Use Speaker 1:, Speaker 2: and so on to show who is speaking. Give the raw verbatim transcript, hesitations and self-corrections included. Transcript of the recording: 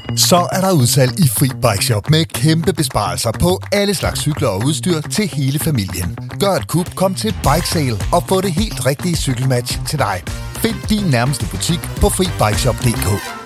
Speaker 1: Så er der udsalg i Fri Bike Shop med kæmpe besparelser på alle slags cykler og udstyr til hele familien. Gør et kup, kom til Bike Sale og få det helt rigtige cykelmatch til dig. Find din nærmeste butik på FriBikeShop punktum d k.